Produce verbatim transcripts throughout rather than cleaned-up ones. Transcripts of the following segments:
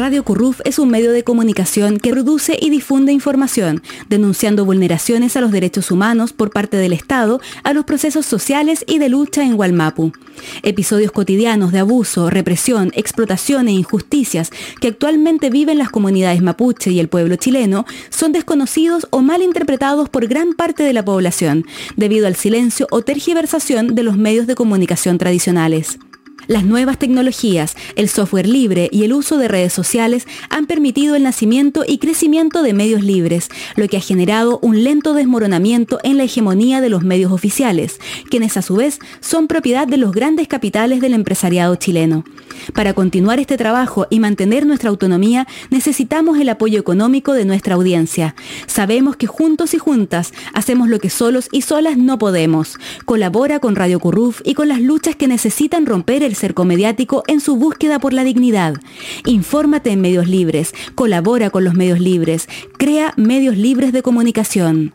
Radio Curruf es un medio de comunicación que produce y difunde información, denunciando vulneraciones a los derechos humanos por parte del Estado a los procesos sociales y de lucha en Wallmapu. Episodios cotidianos de abuso, represión, explotación e injusticias que actualmente viven las comunidades mapuche y el pueblo chileno son desconocidos o mal interpretados por gran parte de la población, debido al silencio o tergiversación de los medios de comunicación tradicionales. Las nuevas tecnologías, el software libre y el uso de redes sociales han permitido el nacimiento y crecimiento de medios libres, lo que ha generado un lento desmoronamiento en la hegemonía de los medios oficiales, quienes a su vez son propiedad de los grandes capitales del empresariado chileno. Para continuar este trabajo y mantener nuestra autonomía, necesitamos el apoyo económico de nuestra audiencia. Sabemos que juntos y juntas hacemos lo que solos y solas no podemos. Colabora con Radio Curruf y con las luchas que necesitan romper el cerco mediático en su búsqueda por la dignidad. Infórmate en medios libres, colabora con los medios libres, crea medios libres de comunicación.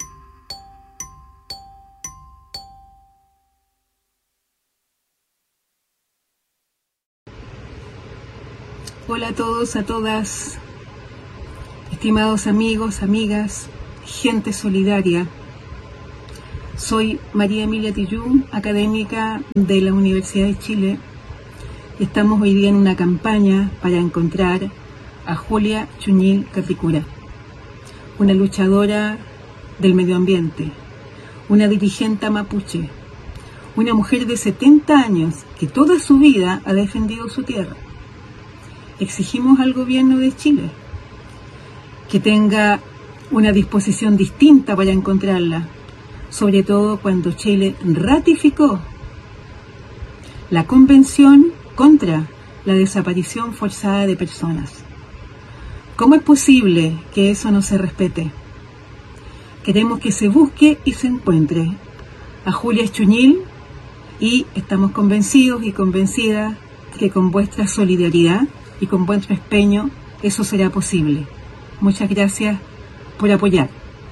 Hola a todos, a todas, estimados amigos, amigas, gente solidaria. Soy María Emilia Tillú, académica de la Universidad de Chile. Estamos hoy día en una campaña para encontrar a Julia Chuñil Capicura, una luchadora del medio ambiente, una dirigente mapuche, una mujer de setenta años que toda su vida ha defendido su tierra. Exigimos al gobierno de Chile que tenga una disposición distinta para encontrarla, sobre todo cuando Chile ratificó la Convención contra la desaparición forzada de personas. ¿Cómo es posible que eso no se respete? Queremos que se busque y se encuentre a Julia Chuñil y estamos convencidos y convencidas que con vuestra solidaridad y con vuestro empeño eso será posible. Muchas gracias por apoyar.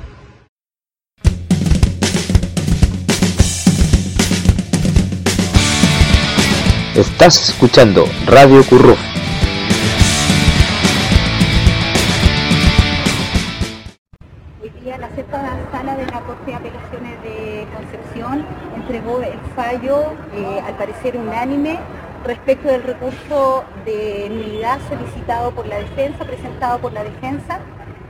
Estás escuchando Radio Curruf. Hoy día la sexta sala de la Corte de Apelaciones de Concepción entregó el fallo, eh, al parecer unánime, respecto del recurso de nulidad solicitado por la defensa, presentado por la defensa,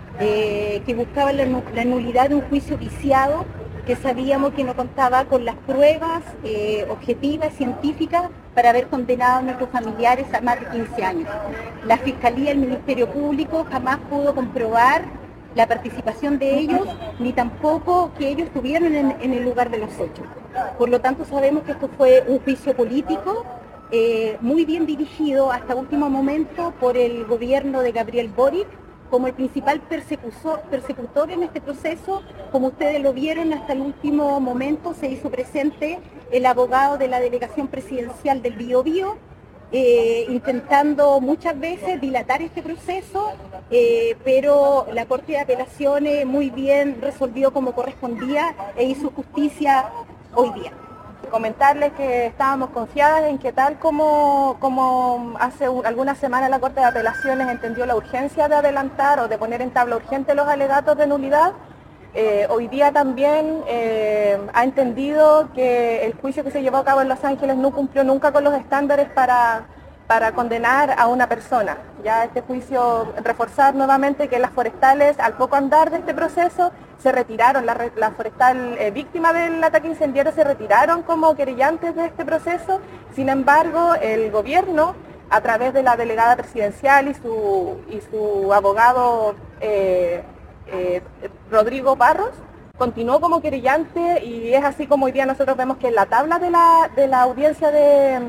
eh, que buscaba la, la nulidad de un juicio viciado que sabíamos que no contaba con las pruebas eh, objetivas, científicas, para haber condenado a nuestros familiares a más de quince años. La Fiscalía y el Ministerio Público jamás pudo comprobar la participación de ellos, ni tampoco que ellos estuvieron en, en el lugar de los hechos. Por lo tanto, sabemos que esto fue un juicio político, Eh, muy bien dirigido hasta último momento por el gobierno de Gabriel Boric como el principal persecutor, persecutor en este proceso. Como ustedes lo vieron, hasta el último momento se hizo presente el abogado de la delegación presidencial del Biobío, eh, intentando muchas veces dilatar este proceso, eh, pero la Corte de Apelaciones muy bien resolvió como correspondía e hizo justicia hoy día. Comentarles que estábamos confiadas en que tal como, como hace algunas semanas la Corte de Apelaciones entendió la urgencia de adelantar o de poner en tabla urgente los alegatos de nulidad, eh, hoy día también eh, ha entendido que el juicio que se llevó a cabo en Los Ángeles no cumplió nunca con los estándares para, para condenar a una persona. Ya este juicio, reforzar nuevamente que las forestales, al poco andar de este proceso, se retiraron, la, la forestal eh, víctima del ataque incendiario se retiraron como querellantes de este proceso. Sin embargo, el gobierno, a través de la delegada presidencial y su, y su abogado eh, eh, Rodrigo Barros, continuó como querellante, y es así como hoy día nosotros vemos que en la tabla de la, de la audiencia de...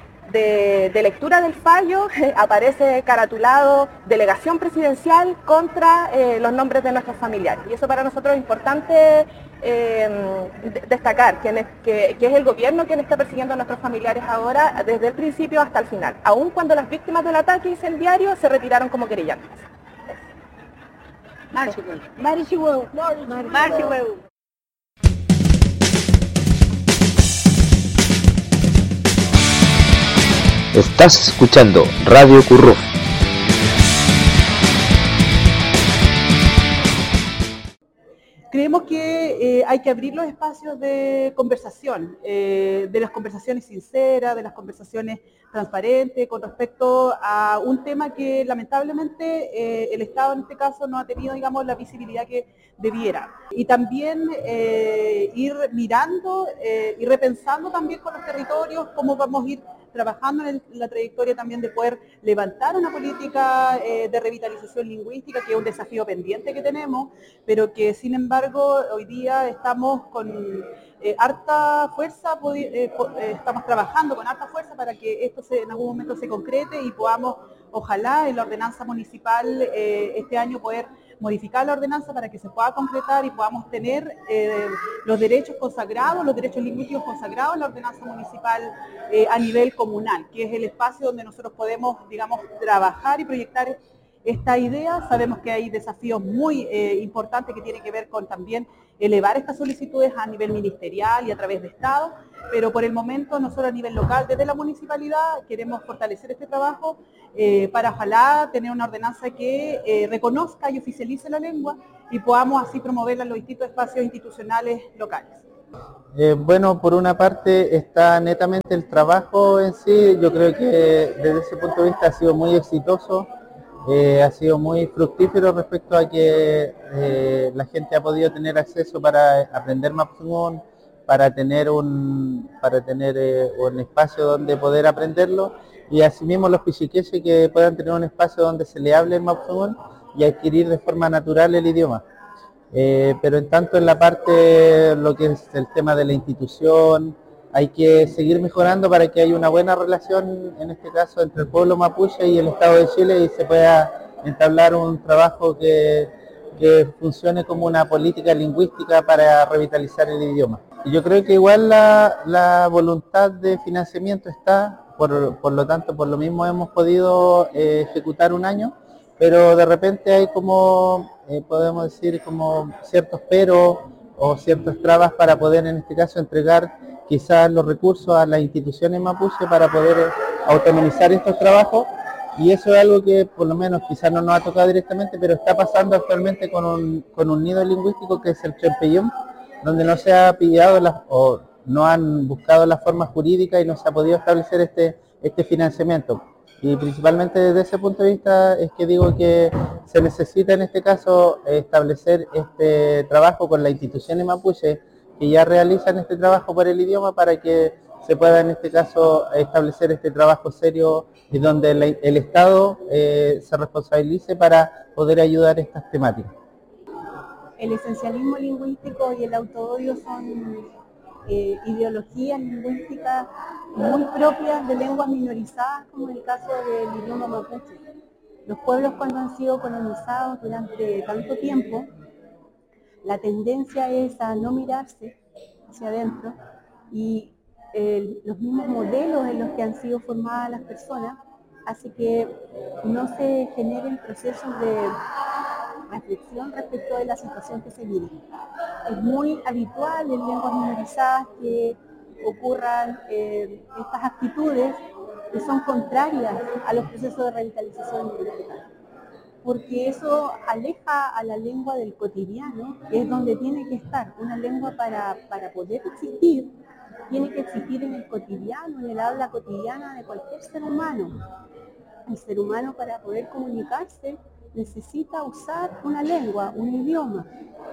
De, de lectura del fallo eh, aparece caratulado delegación presidencial contra eh, los nombres de nuestros familiares, y eso para nosotros es importante eh, de, destacar, que, es, que, que es el gobierno quien está persiguiendo a nuestros familiares ahora desde el principio hasta el final, aun cuando las víctimas del ataque incendiario se retiraron como querellantes. Marche huevo, marche huevo, marche huevo. Estás escuchando Radio Curruf. creemos que eh, hay que abrir los espacios de conversación, eh, de las conversaciones sinceras, de las conversaciones transparentes con respecto a un tema que lamentablemente eh, el Estado en este caso no ha tenido, digamos, la visibilidad que debiera. Y también eh, ir mirando eh, y repensando también con los territorios cómo vamos a ir trabajando en, el, en la trayectoria también de poder levantar una política eh, de revitalización lingüística, que es un desafío pendiente que tenemos, pero que sin embargo hoy día estamos con eh, harta fuerza, eh, eh, estamos trabajando con harta fuerza para que esto se, en algún momento se concrete y podamos, ojalá en la ordenanza municipal eh, este año poder modificar la ordenanza para que se pueda concretar y podamos tener eh, los derechos consagrados, los derechos lingüísticos consagrados en la ordenanza municipal eh, a nivel comunal, que es el espacio donde nosotros podemos, digamos, trabajar y proyectar esta idea. Sabemos que hay desafíos muy eh, importantes que tienen que ver con también elevar estas solicitudes a nivel ministerial y a través de Estado, pero por el momento nosotros a nivel local, desde la municipalidad, queremos fortalecer este trabajo eh, para ojalá tener una ordenanza que eh, reconozca y oficialice la lengua y podamos así promoverla en los distintos espacios institucionales locales. Eh, bueno, por una parte está netamente el trabajo en sí. Yo creo que desde ese punto de vista ha sido muy exitoso. Eh, ha sido muy fructífero respecto a que eh, la gente ha podido tener acceso para aprender Mapudungun, para tener un para tener eh, un espacio donde poder aprenderlo, y asimismo los pichiqueses que puedan tener un espacio donde se le hable el Mapudungun y adquirir de forma natural el idioma. Eh, pero en tanto en la parte, lo que es el tema de la institución, hay que seguir mejorando para que haya una buena relación, en este caso, entre el pueblo mapuche y el Estado de Chile, y se pueda entablar un trabajo que, que funcione como una política lingüística para revitalizar el idioma. Y yo creo que igual la, la voluntad de financiamiento está, por, por lo tanto, por lo mismo hemos podido eh, ejecutar un año, pero de repente hay como, eh, podemos decir, como ciertos peros o ciertas trabas para poder, en este caso, entregar quizás los recursos a las instituciones mapuche para poder autonomizar estos trabajos, y eso es algo que por lo menos quizás no nos ha tocado directamente, pero está pasando actualmente con un, con un nido lingüístico que es el Chempeyum, donde no se ha pillado la, o no han buscado la forma jurídica y no se ha podido establecer este, este financiamiento. Y principalmente desde ese punto de vista es que digo que se necesita en este caso establecer este trabajo con las instituciones mapuche que ya realizan este trabajo por el idioma, para que se pueda en este caso establecer este trabajo serio y donde el, el Estado eh, se responsabilice para poder ayudar a estas temáticas. El esencialismo lingüístico y el autoodio son eh, ideologías lingüísticas muy propias de lenguas minorizadas, como en el caso del idioma mapuche. Los pueblos, cuando han sido colonizados durante tanto tiempo, la tendencia es a no mirarse hacia adentro, y eh, los mismos modelos en los que han sido formadas las personas hace que no se generen procesos de reflexión respecto de la situación que se vive. Es muy habitual en lenguas minorizadas que ocurran eh, estas actitudes que son contrarias a los procesos de revitalización lingüística, porque eso aleja a la lengua del cotidiano, que es donde tiene que estar. Una lengua para, para poder existir, tiene que existir en el cotidiano, en el habla cotidiana de cualquier ser humano. El ser humano, para poder comunicarse, necesita usar una lengua, un idioma,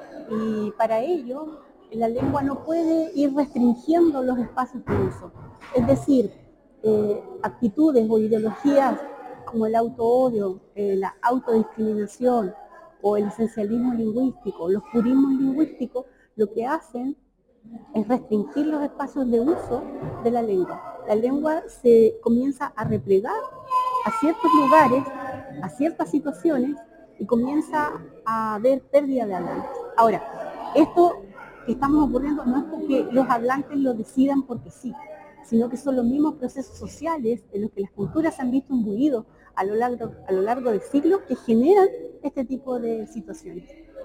y para ello la lengua no puede ir restringiendo los espacios de uso. Es decir, eh, actitudes o ideologías como el autoodio, eh, la autodiscriminación o el esencialismo lingüístico, los purismos lingüísticos, lo que hacen es restringir los espacios de uso de la lengua. La lengua se comienza a replegar a ciertos lugares, a ciertas situaciones, y comienza a haber pérdida de hablantes. Ahora, esto que estamos ocurriendo no es porque los hablantes lo decidan porque sí, sino que son los mismos procesos sociales en los que las culturas se han visto imbuidos a lo largo, a lo largo de siglos, que generan este tipo de situaciones.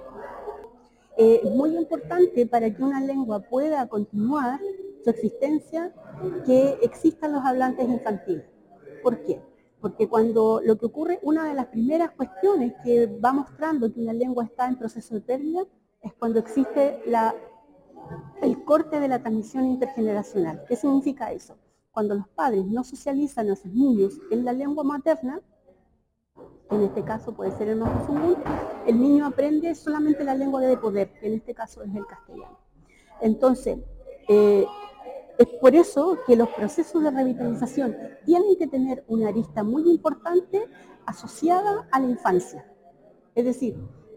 Eh, es muy importante para que una lengua pueda continuar su existencia que existan los hablantes infantiles. ¿Por qué? Porque cuando lo que ocurre, una de las primeras cuestiones que va mostrando que una lengua está en proceso de pérdida, es cuando existe la, el corte de la transmisión intergeneracional. ¿Qué significa eso? Cuando los padres no socializan a sus niños en la lengua materna, en este caso puede ser el mapuzungún, el niño aprende solamente la lengua de poder, que en este caso es el castellano. Entonces, eh, es por eso que los procesos de revitalización tienen que tener una arista muy importante asociada a la infancia. Es decir,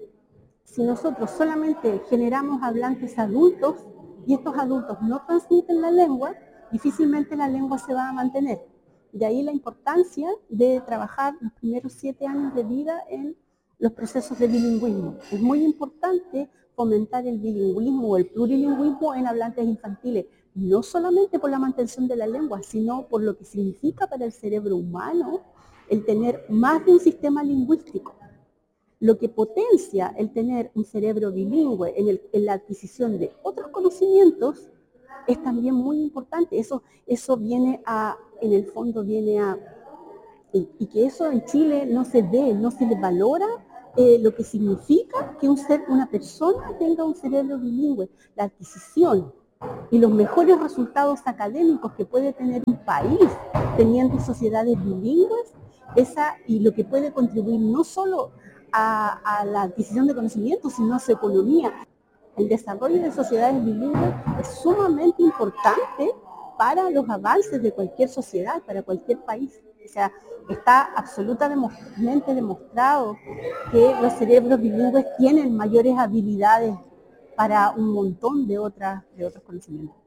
si nosotros solamente generamos hablantes adultos y estos adultos no transmiten la lengua, difícilmente la lengua se va a mantener. De ahí la importancia de trabajar los primeros siete años de vida en los procesos de bilingüismo. Es muy importante fomentar el bilingüismo o el plurilingüismo en hablantes infantiles, no solamente por la mantención de la lengua, sino por lo que significa para el cerebro humano el tener más de un sistema lingüístico. Lo que potencia el tener un cerebro bilingüe en, el, en la adquisición de otros conocimientos es también muy importante. Eso, eso viene a, en el fondo viene a, y, y que eso en Chile no se ve, no se le valora eh, lo que significa que un ser, una persona tenga un cerebro bilingüe, la adquisición y los mejores resultados académicos que puede tener un país teniendo sociedades bilingües, esa, y lo que puede contribuir no solo a, a la adquisición de conocimientos, sino a su economía. El desarrollo de sociedades bilingües es sumamente importante para los avances de cualquier sociedad, para cualquier país. O sea, está absolutamente demostrado que los cerebros bilingües tienen mayores habilidades para un montón de, otras, de otros conocimientos.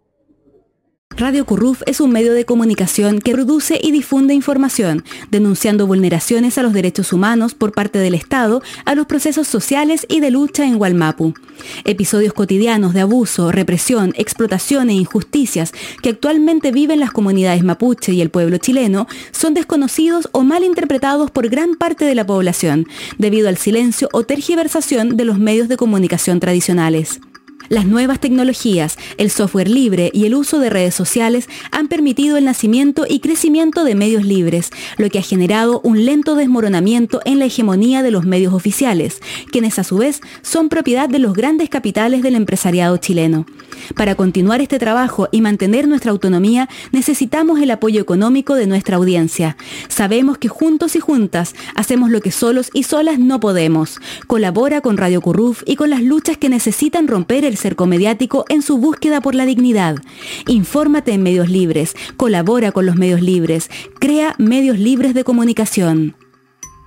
Radio CURRUF es un medio de comunicación que produce y difunde información, denunciando vulneraciones a los derechos humanos por parte del Estado a los procesos sociales y de lucha en Wallmapu. Episodios cotidianos de abuso, represión, explotación e injusticias que actualmente viven las comunidades mapuche y el pueblo chileno son desconocidos o mal interpretados por gran parte de la población, debido al silencio o tergiversación de los medios de comunicación tradicionales. Las nuevas tecnologías, el software libre y el uso de redes sociales han permitido el nacimiento y crecimiento de medios libres, lo que ha generado un lento desmoronamiento en la hegemonía de los medios oficiales, quienes a su vez son propiedad de los grandes capitales del empresariado chileno. Para continuar este trabajo y mantener nuestra autonomía, necesitamos el apoyo económico de nuestra audiencia. Sabemos que juntos y juntas hacemos lo que solos y solas no podemos. Colabora con Radio CURRUF y con las luchas que necesitan romper el cerco mediático en su búsqueda por la dignidad. Infórmate en medios libres, colabora con los medios libres, crea medios libres de comunicación.